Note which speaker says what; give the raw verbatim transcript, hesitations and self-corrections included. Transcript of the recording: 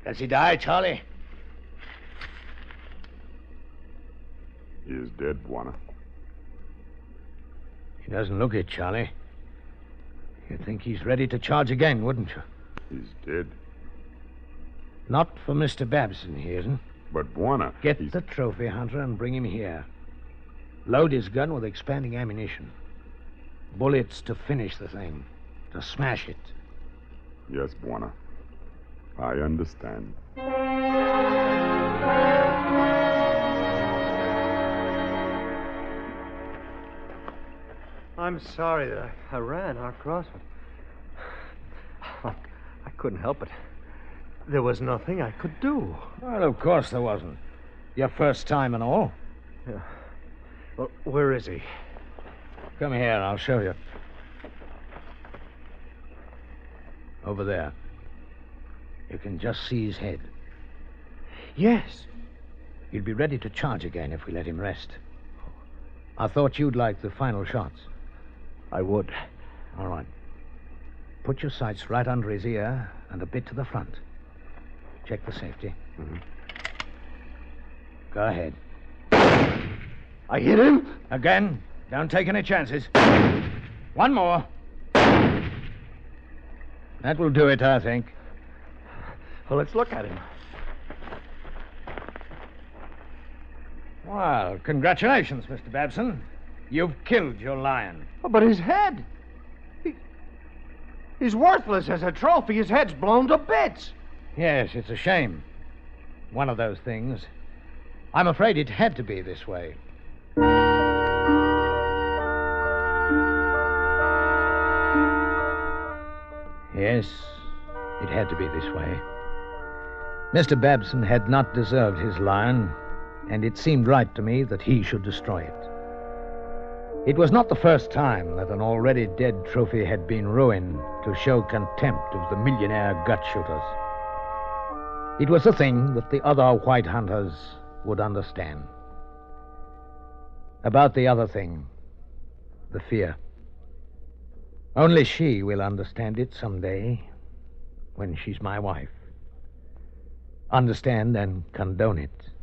Speaker 1: Does he die, Charlie?
Speaker 2: He is dead, Bwana.
Speaker 1: He doesn't look it, Charlie. You'd think he's ready to charge again, wouldn't you?
Speaker 2: He's dead.
Speaker 1: Not for Mister Babson, he isn't.
Speaker 2: But Bwana...
Speaker 1: Get
Speaker 2: he's...
Speaker 1: the trophy hunter and bring him here. Load his gun with expanding ammunition. Bullets to finish the thing. To smash it.
Speaker 2: Yes, Bwana. I understand.
Speaker 3: I'm sorry that I, I ran our crossman. I, I couldn't help it. There was nothing I could do.
Speaker 1: Well, of course there wasn't. Your first time and all.
Speaker 3: Yeah. Well, where is he?
Speaker 1: Come here, I'll show you. Over there. You can just see his head.
Speaker 3: Yes.
Speaker 1: He'll be ready to charge again if we let him rest. I thought you'd like the final shots.
Speaker 3: I would.
Speaker 1: All right. Put your sights right under his ear and a bit to the front. Check the safety.
Speaker 3: Mm-hmm.
Speaker 1: Go ahead.
Speaker 3: I hit him?
Speaker 1: Again. Don't take any chances. One more. That will do it, I think.
Speaker 3: Well, let's look at him.
Speaker 1: Well, congratulations, Mister Babson. You've killed your lion.
Speaker 3: Oh, but his head. He, he's worthless as a trophy. His head's blown to bits.
Speaker 1: Yes, it's a shame. One of those things. I'm afraid it had to be this way. Yes, it had to be this way. Mister Babson had not deserved his lion, and it seemed right to me that he should destroy it. It was not the first time that an already dead trophy had been ruined to show contempt of the millionaire gut shooters. It was a thing that the other white hunters would understand. About the other thing, the fear. Only she will understand it someday, when she's my wife. Understand and condone it.